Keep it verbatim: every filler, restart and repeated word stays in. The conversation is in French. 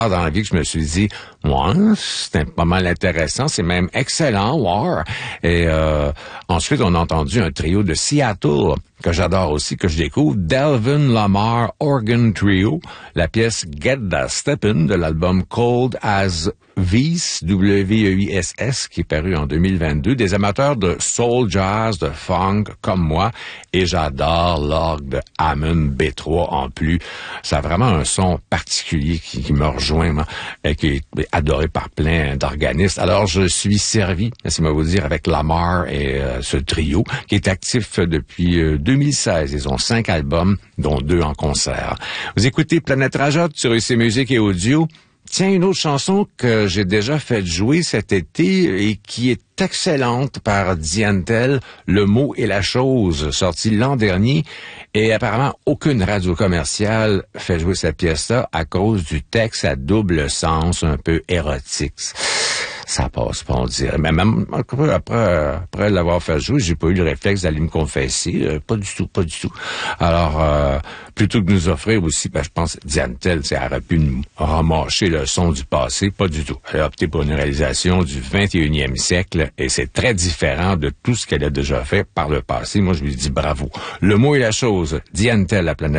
dans la vie que je me suis dit, moi, ouais, c'était pas mal intéressant, c'est même excellent, War. Et euh, ensuite, on a entendu un trio de Seattle, que j'adore aussi, que je découvre, Delvin Lamar Organ Trio, la pièce Get That Steppin' de l'album Cold as Wies, W E I S S, qui est paru en deux mille vingt-deux, des amateurs de soul jazz, de funk, comme moi, et j'adore l'orgue de Hammond B trois en plus. Ça a vraiment un son particulier qui, qui me rejoint, moi, et qui est adoré par plein d'organistes. Alors, je suis servi, laissez-moi vous dire, avec Lamar et euh, ce trio, qui est actif depuis euh, deux mille seize. Ils ont cinq albums, dont deux en concert. Vous écoutez Planète Rajotte sur I C Musique et Audio. Tiens, une autre chanson que j'ai déjà fait jouer cet été et qui est excellente par Diane Tell, Le mot et la chose, sortie l'an dernier. Et apparemment, aucune radio commerciale fait jouer cette pièce-là à cause du texte à double sens, un peu érotique. Ça passe pas, on dirait. Mais même après, après, après l'avoir fait jouer, j'ai pas eu le réflexe d'aller me confesser. Euh, pas du tout, pas du tout. Alors, euh, plutôt que de nous offrir aussi, ben, je pense, Diane Tell, elle aurait pu nous remâcher le son du passé. Pas du tout. Elle a opté pour une réalisation du vingt et unième siècle et c'est très différent de tout ce qu'elle a déjà fait par le passé. Moi, je lui dis bravo. Le mot et la chose. Diane Tell, la planète.